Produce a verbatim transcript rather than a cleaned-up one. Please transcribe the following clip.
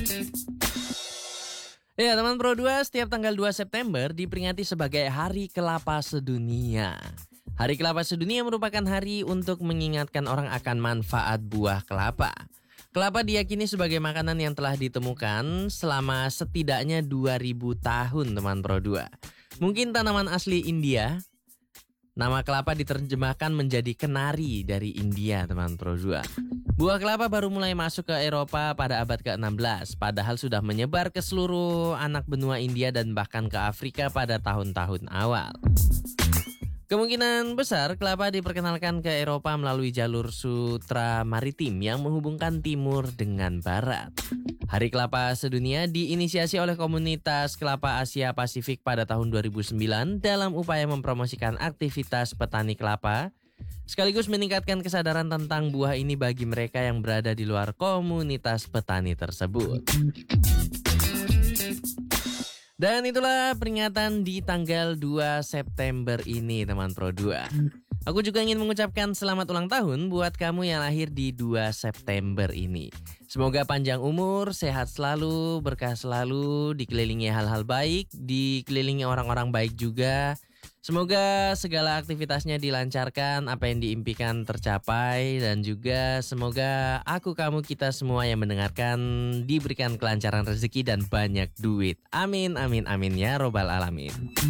Ya teman Pro dua, setiap tanggal dua September diperingati sebagai Hari Kelapa Sedunia. Hari Kelapa Sedunia merupakan hari untuk mengingatkan orang akan manfaat buah kelapa. Kelapa diyakini sebagai makanan yang telah ditemukan selama setidaknya dua ribu tahun teman Pro dua. Mungkin tanaman asli India. Nama kelapa diterjemahkan menjadi kenari dari India teman Pro dua. Buah kelapa baru mulai masuk ke Eropa pada abad ke enam belas, padahal sudah menyebar ke seluruh anak benua India dan bahkan ke Afrika pada tahun-tahun awal. Kemungkinan besar kelapa diperkenalkan ke Eropa melalui jalur sutra maritim yang menghubungkan timur dengan barat. Hari Kelapa Sedunia diinisiasi oleh komunitas kelapa Asia Pasifik pada tahun dua ribu sembilan dalam upaya mempromosikan aktivitas petani kelapa, sekaligus meningkatkan kesadaran tentang buah ini bagi mereka yang berada di luar komunitas petani tersebut. Dan itulah peringatan di tanggal dua September ini teman Pro dua. Aku juga ingin mengucapkan selamat ulang tahun buat kamu yang lahir di dua September ini. Semoga panjang umur, sehat selalu, berkah selalu, dikelilingi hal-hal baik, dikelilingi orang-orang baik juga. Semoga segala aktivitasnya dilancarkan, apa yang diimpikan tercapai, dan juga semoga aku, kamu, kita semua yang mendengarkan diberikan kelancaran rezeki dan banyak duit. Amin, amin, amin ya robbal alamin.